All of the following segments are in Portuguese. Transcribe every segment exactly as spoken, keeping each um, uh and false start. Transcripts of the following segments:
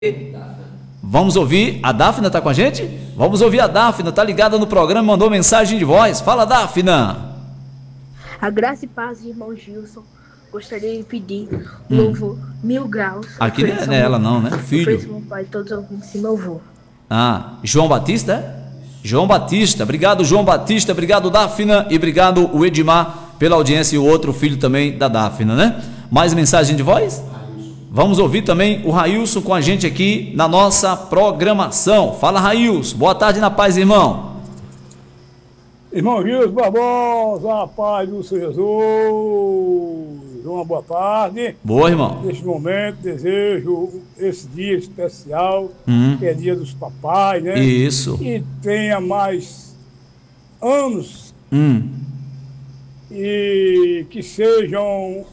Vamos ouvir, a Dáfna está com a gente? Vamos ouvir a Dáfna, está ligada no programa, mandou mensagem de voz. Fala, Dáfna. A graça e paz, irmão Gilson. Gostaria de pedir um hum. louvor mil graus. Aqui não é ela não, né? Filho. Meu pai, todos ouvintes, meu avô. Ah, João Batista, é? João Batista, obrigado João Batista, obrigado Dáfna e obrigado o Edmar pela audiência e o outro filho também da Dáfna, né? Mais mensagem de voz? Vamos ouvir também o Railson com a gente aqui na nossa programação. Fala, Railson. Boa tarde na paz, irmão. Irmão Gilson Barbosa, a paz do Senhor Jesus. Uma boa tarde. Boa, irmão. Neste momento, desejo esse dia especial, hum. que é dia dos papais, né? Isso. E tenha mais anos hum. e que sejam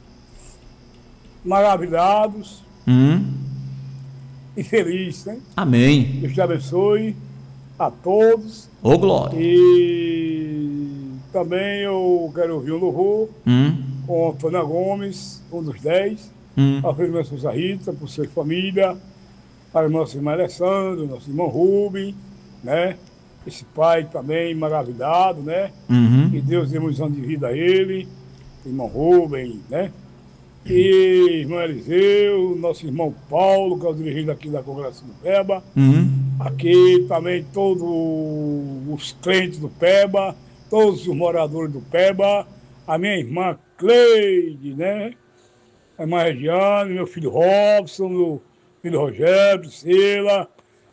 maravilhados hum. e felizes, né? Amém. Deus te abençoe a todos. Ô, glória. E também eu quero ouvir um louvor hum. com Antônia Gomes, um dos dez, hum. para a minha esposa Rita, por sua família, para o nosso irmão Alessandro, nosso irmão Rubem, né? Esse pai também maravilhado, né? Uhum. Que Deus dê muitos anos de vida a ele, irmão Rubem, né? E irmão Eliseu, nosso irmão Paulo, que é o dirigente aqui da Congregação do Peba. Uhum. Aqui também todos os crentes do Peba, todos os moradores do Peba, a minha irmã Cleide, né? A irmã Regiane, meu filho Robson, meu filho Rogério, Priscila,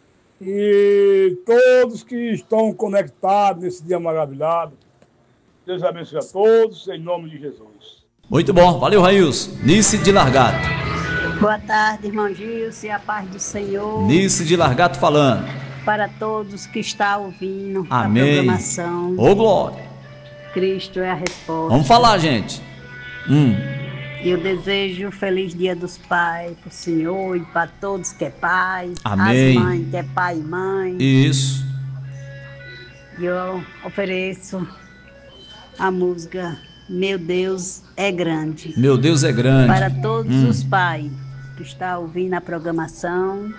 e todos que estão conectados nesse dia maravilhado. Deus abençoe a todos, em nome de Jesus. Muito bom, valeu, Railson. Nice de Largato. Boa tarde, irmão Gilson, e a paz do Senhor. Nice de Largato falando. Para todos que estão ouvindo Amém. A programação. Ô, glória. Cristo é a resposta. Vamos falar, gente. Hum. E eu desejo um feliz dia dos pais para o Senhor e para todos que é pai. Amém. As mães que é pai e mãe. Isso. E eu ofereço a música Meu Deus é Grande. Meu Deus é grande. Para todos hum. os pais que estão ouvindo a programação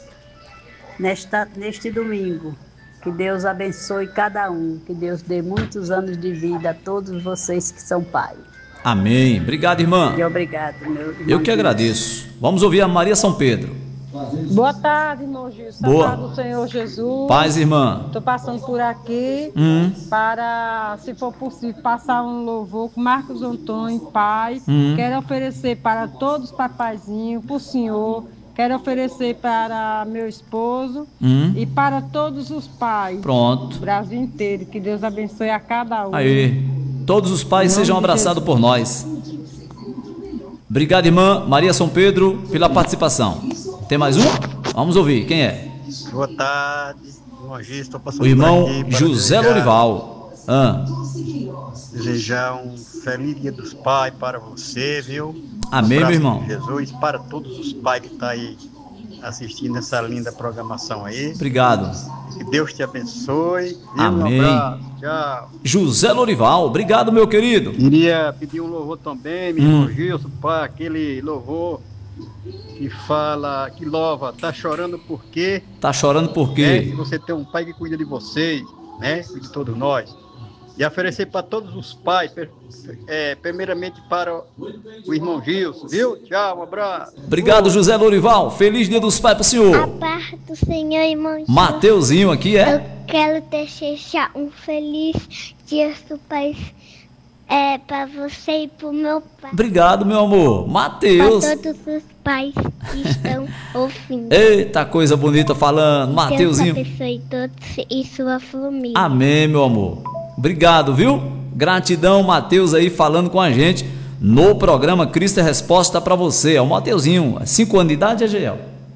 nesta, neste domingo. Que Deus abençoe cada um. Que Deus dê muitos anos de vida a todos vocês que são pais. Amém. Obrigado, irmã. E obrigado, meu irmão. Eu que Deus. agradeço. Vamos ouvir a Maria São Pedro. Boa tarde, irmão Gilson. Boa. Paz do Senhor Jesus. Paz, irmã. Estou passando por aqui hum. para, se for possível, passar um louvor com Marcos Antônio, pai. Hum. Quero oferecer para todos os papaizinhos, para o Senhor. Quero oferecer para meu esposo hum. e para todos os pais. Pronto. Brasil inteiro. Que Deus abençoe a cada um. Aí. Todos os pais sejam abraçados por nós. Obrigado, irmã Maria São Pedro, pela participação. Tem mais um? Vamos ouvir. Quem é? Boa tarde, irmão Gilson. Estou passando o irmão por aqui José desejar, Lorival. Ah. Desejar um feliz dia dos pais para você, viu? Amém, um meu irmão. Jesus, para todos os pais que estão aí assistindo essa linda programação aí. Obrigado. Que Deus te abençoe. Amém. Um abraço. Tchau. José Lorival, obrigado, meu querido. Queria pedir um louvor também, meu hum. irmão Gilson, para aquele louvor que fala, que louva, tá chorando por quê? Tá chorando por quê? É, se você tem um pai que cuida de vocês, né? E de todos nós. E oferecer para todos os pais, é, primeiramente para o irmão Gilson, viu? Tchau, um abraço. Obrigado, uh. José Lorival. Feliz dia dos pais pro senhor. A paz do Senhor, irmão Gilson. Mateuzinho aqui, é? Eu quero desejar um feliz dia dos pais é, para você e pro meu pai. Obrigado, meu amor. Mateus. Para todos os pais que estão ouvindo. Eita, coisa bonita falando. Mateuzinho. Deus abençoe todos e sua família. Amém, meu amor. Obrigado, viu? Gratidão, Mateus aí falando com a gente no programa Cristo é Resposta para você. É o Mateuzinho. Cinco anos de idade, Agel?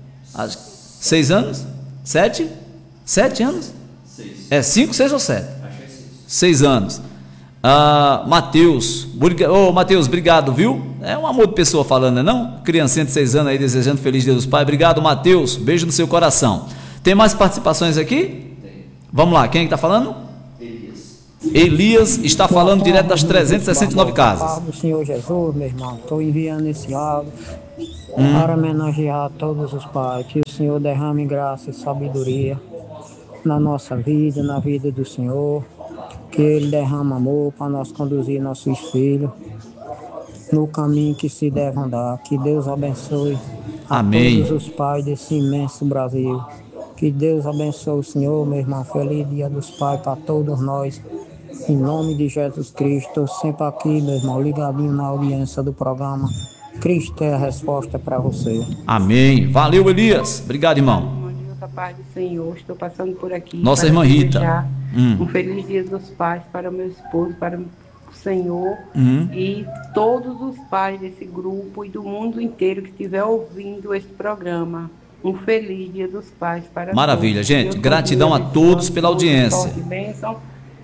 Seis anos? Sete? Sete anos? Seis. É cinco, seis ou sete? Acho que é seis. Seis anos. Ah, Mateus. Ô, Mateus, obrigado, viu? É um amor de pessoa falando, não é não? Criancinha de seis anos aí desejando feliz dia dos pais. Obrigado, Mateus. Beijo no seu coração. Tem mais participações aqui? Tem. Vamos lá, quem é que tá falando? Elias está falando direto das trezentas e sessenta e nove casas. Do Senhor Jesus, meu irmão, estou enviando esse áudio Hum. para homenagear todos os pais. Que o Senhor derrame graça e sabedoria na nossa vida, na vida do Senhor. Que Ele derrame amor para nós conduzir nossos filhos no caminho que se deve andar. Que Deus abençoe a Amém. todos os pais desse imenso Brasil. Que Deus abençoe o Senhor, meu irmão. Feliz Dia dos Pais para todos nós. Em nome de Jesus Cristo, sempre aqui, meu irmão, ligadinho na audiência do programa. Cristo é a resposta para você. Amém. Valeu, Elias. Obrigado, irmão. A paz do Senhor, estou passando por aqui. Nossa para irmã Rita. desejar Hum. Um feliz Dia dos Pais para o meu esposo, para o Senhor Hum. e todos os pais desse grupo e do mundo inteiro que estiver ouvindo este programa. Um feliz Dia dos Pais para Maravilha, todos. gente. Deus Gratidão a continue todos pela abençoando, audiência sorte e bênção.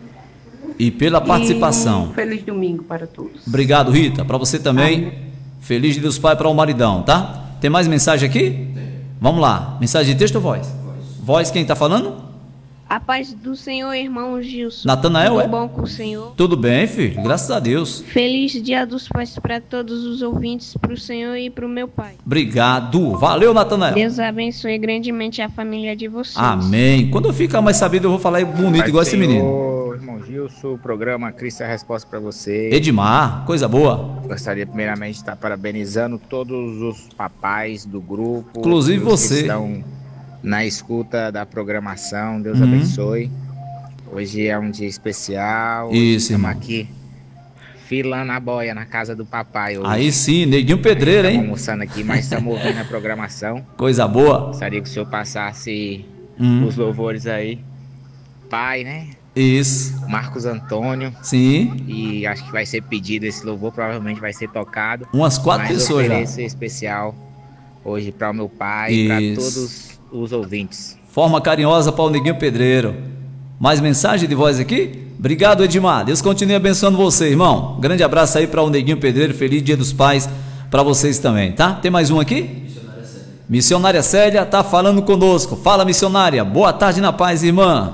e pela participação. E um feliz domingo para todos. Obrigado, Rita. Para você também. Feliz Dia dos Pais para o maridão, tá? Tem mais mensagem aqui? Vamos lá. Mensagem de texto ou voz? Voz, quem está falando? A paz do Senhor, irmão Gilson. Natanael, Tudo é? bom com o Senhor? Tudo bem, filho? Graças a Deus. Feliz Dia dos Pais para todos os ouvintes, para o Senhor e para o meu pai. Obrigado. Valeu, Natanael. Deus abençoe grandemente a família de vocês. Amém. Quando eu ficar mais sabido, eu vou falar bonito igual esse menino. Irmão Gilson, o programa Cristo é a Resposta para você. Edmar, coisa boa. Gostaria primeiramente de estar parabenizando todos os papais do grupo. Inclusive todos você. Que estão na escuta da programação. Deus Uhum. abençoe. Hoje é um dia especial. Isso, Estamos irmão. aqui filando a boia na casa do papai hoje. Aí sim, neguinho pedreiro, Estamos hein? almoçando aqui, mas estamos ouvindo a programação. Coisa boa. Gostaria que o senhor passasse Hum. os louvores aí. Pai, né? Isso. Marcos Antônio. Sim. E acho que vai ser pedido esse louvor, provavelmente vai ser tocado. Umas quatro mas pessoas já. ofereço especial hoje para o meu pai e para Isso. todos os ouvintes. Forma carinhosa para o neguinho pedreiro. Mais mensagem de voz aqui? Obrigado, Edmar. Deus continue abençoando você, irmão. Grande abraço aí para o neguinho pedreiro. Feliz Dia dos Pais para vocês também, tá? Tem mais um aqui? Missionária Célia. Missionária Célia tá falando conosco. Fala, missionária. Boa tarde na paz, irmã.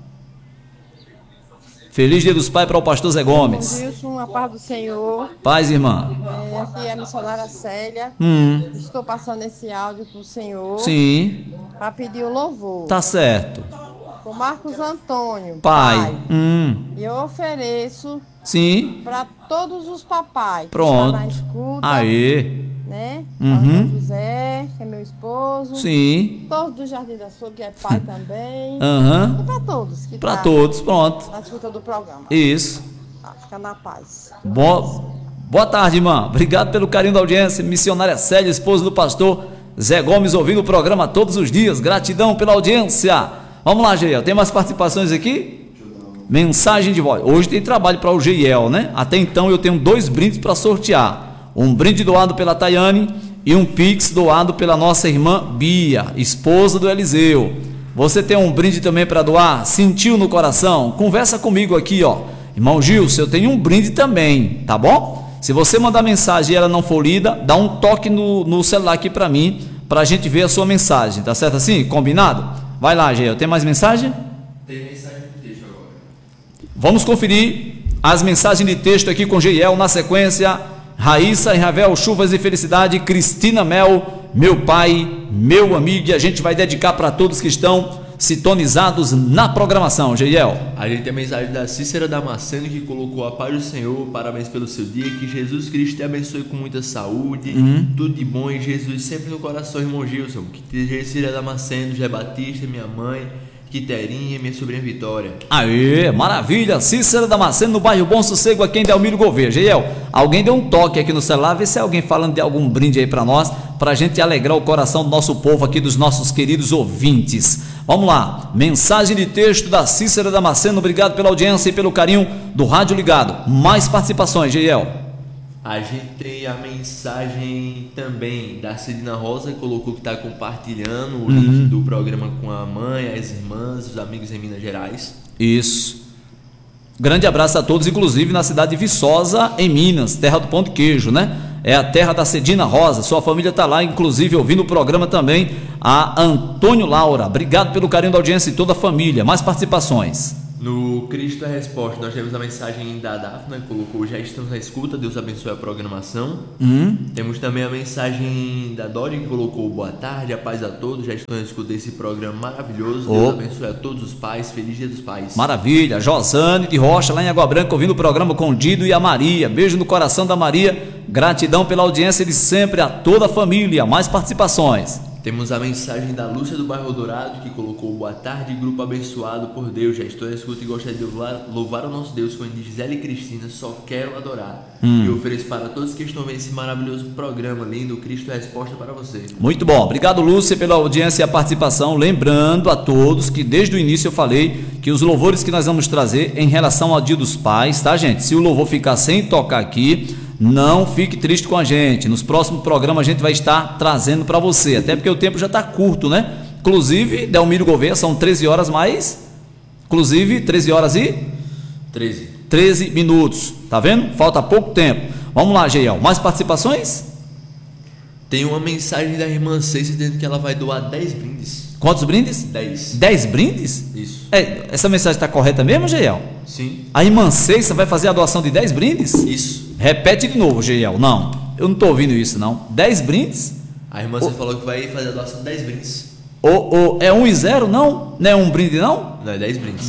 Feliz Dia dos Pais para o pastor Zé Gomes. Wilson, a paz do Senhor. Paz, irmã. É, aqui é a missionária Célia. Hum. Estou passando esse áudio para o Senhor. Sim. Para pedir o louvor. Tá certo. Com Marcos Antônio. Pai. pai. Hum. E eu ofereço. Sim. Para todos os papais. Pronto. Que estão na escuta. Aê. Né? Uhum. Para José, que é meu esposo. Sim. Todos do Jardim da Sul, que é pai também. Aham. E para todos. que Para tá todos, pronto. Na escuta do programa. Isso. Tá, fica na paz. Boa, boa tarde, irmã. Obrigado pelo carinho da audiência. Missionária Célia, esposa do pastor Zé Gomes, ouvindo o programa todos os dias. Gratidão pela audiência. Vamos lá, Geiel. Tem mais participações aqui? Mensagem de voz. Hoje tem trabalho para o Geiel, né? Até então eu tenho dois brindes para sortear. Um brinde doado pela Tayane e um Pix doado pela nossa irmã Bia, esposa do Eliseu. Você tem um brinde também para doar? Sentiu no coração? Conversa comigo aqui, ó. Irmão Gilson, eu tenho um brinde também, tá bom? Se você mandar mensagem e ela não for lida, dá um toque no, no celular aqui para mim, para a gente ver a sua mensagem, tá certo assim? Combinado? Vai lá, Gê, tem mais mensagem? Tem mensagem de texto agora. Vamos conferir as mensagens de texto aqui com Geiel na sequência. Raíssa e Ravel, chuvas e felicidade. Cristina Mel, meu pai, meu amigo, e a gente vai dedicar para todos que estão sintonizados na programação. Geiel. A gente tem a mensagem da Cícera Damasceno, que colocou a paz do Senhor, parabéns pelo seu dia, que Jesus Cristo te abençoe com muita saúde, Uhum. tudo de bom, e Jesus sempre no coração, irmão Gilson, que Cícera Damasceno, José Batista, minha mãe, Quiterinha, minha sobrinha Vitória. Aê, maravilha. Cícera Damasceno, no bairro Bom Sossego, aqui em Delmiro Gouveia. Geiel, alguém deu um toque aqui no celular, vê se é alguém falando de algum brinde aí para nós, para a gente alegrar o coração do nosso povo aqui, dos nossos queridos ouvintes. Vamos lá, mensagem de texto da Cícera Damasceno. Obrigado pela audiência e pelo carinho do Rádio Ligado. Mais participações, Geiel. A gente tem a mensagem também da Cidina Rosa, que colocou que está compartilhando o link Uhum. do programa com a mãe, as irmãs, os amigos em Minas Gerais. Isso. Grande abraço a todos, inclusive na cidade de Viçosa, em Minas, terra do pão de queijo, né? É a terra da Cidina Rosa. Sua família está lá, inclusive, ouvindo o programa também. A Antônio Laura. Obrigado pelo carinho da audiência e toda a família. Mais participações. No Cristo é Resposta, nós temos a mensagem da Dafna, que colocou: já estamos na escuta, Deus abençoe a programação. Hum. Temos também a mensagem da Dori, que colocou: boa tarde, a paz a todos, já estamos na escuta desse programa maravilhoso. Deus Oh. abençoe a todos os pais, feliz dia dos pais. Maravilha. Josane de Rocha, lá em Água Branca, ouvindo o programa com o Dido e a Maria. Beijo no coração da Maria. Gratidão pela audiência de sempre a toda a família. Mais participações. Temos a mensagem da Lúcia do Bairro Dourado, que colocou: boa tarde, grupo abençoado por Deus, já estou na escuta e gostaria de louvar, louvar o nosso Deus, como diz Gisele e Cristina, só quero adorar. Hum. E ofereço para todos que estão vendo esse maravilhoso programa lindo, Cristo é Resposta para você. Muito bom. Obrigado, Lúcia, pela audiência e a participação. Lembrando a todos que desde o início eu falei que os louvores que nós vamos trazer em relação ao Dia dos Pais, tá, gente? Se o louvor ficar sem tocar aqui, não fique triste com a gente. Nos próximos programas a gente vai estar trazendo para você, até porque o tempo já está curto, né? Inclusive, Delmiro Gouveia, são treze horas mais. Inclusive, treze horas e treze. treze minutos. Tá vendo? Falta pouco tempo. Vamos lá, Geiel. Mais participações? Tem uma mensagem da irmã Ceice dizendo que ela vai doar dez brindes. Quantos brindes? dez. dez brindes? Isso. É, essa mensagem está correta mesmo, Geiel? Sim. A irmã Ceiça vai fazer a doação de dez brindes? Isso. Repete de novo, Geiel. Não, eu não estou ouvindo isso, não. dez brindes? A irmã Ceice falou que vai fazer a doação de dez brindes. Ou, é um e zero, não? Não é um brinde, não? Não, é dez brindes.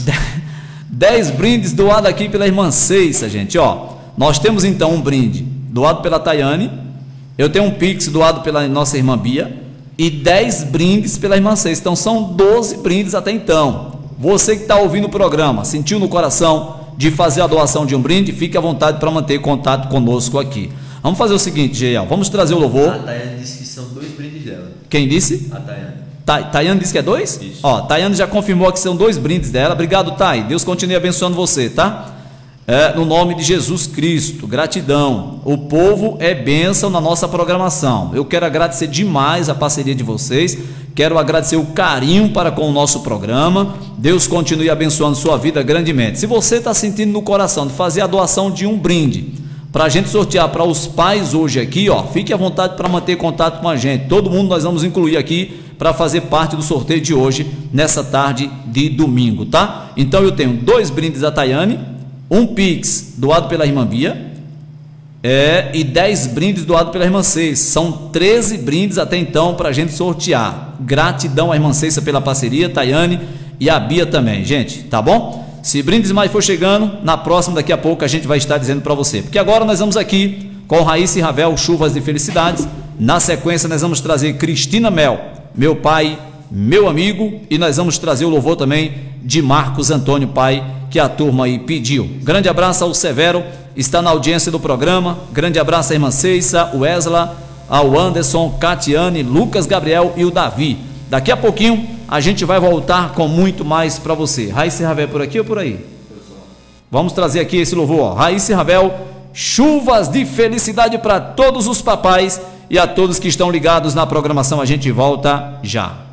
dez brindes doados aqui pela irmã Ceiça, gente. Ó, nós temos então um brinde doado pela Tayane. Eu tenho um Pix doado pela nossa irmã Bia. E dez brindes pela irmã Ceiça. Então são doze brindes até então. Você que está ouvindo o programa, sentiu no coração de fazer a doação de um brinde, fique à vontade para manter contato conosco aqui. Vamos fazer o seguinte, Geiel, vamos trazer o louvor. A Tayane disse que são dois brindes dela. Quem disse? A Tayane. Ta, Tayane disse que é dois? Isso. Ó, Tayane já confirmou que são dois brindes dela. Obrigado, Tay. Deus continue abençoando você, tá? É, no nome de Jesus Cristo, gratidão. O povo é bênção na nossa programação. Eu quero agradecer demais a parceria de vocês. Quero agradecer o carinho para com o nosso programa. Deus continue abençoando sua vida grandemente. Se você está sentindo no coração de fazer a doação de um brinde para a gente sortear para os pais hoje aqui, ó, fique à vontade para manter contato com a gente. Todo mundo nós vamos incluir aqui para fazer parte do sorteio de hoje, nessa tarde de domingo, tá? Então eu tenho dois brindes da Tayane, um Pix doado pela irmã Bia, é, e dez brindes doados pela irmã Ceiça. São treze brindes até então para a gente sortear. Gratidão à irmã Ceiça pela parceria, Tayane e a Bia também, gente, tá bom? Se brindes mais for chegando, na próxima, daqui a pouco, a gente vai estar dizendo para você. Porque agora nós vamos aqui com Raíssa e Ravel, Chuvas de Felicidades. Na sequência, nós vamos trazer Cristina Mel, Meu Pai, Meu Amigo. E nós vamos trazer o louvor também de Marcos Antônio Pai, que a turma aí pediu. Grande abraço ao Severo, está na audiência do programa. Grande abraço à irmã Ceiça, o Esla, ao Anderson, Catiane, Lucas Gabriel e o Davi. Daqui a pouquinho a gente vai voltar com muito mais para você. Raíssa e Ravel, por aqui ou por aí? Vamos trazer aqui esse louvor, ó. Raíssa e Ravel, Chuvas de Felicidade para todos os papais e a todos que estão ligados na programação. A gente volta já.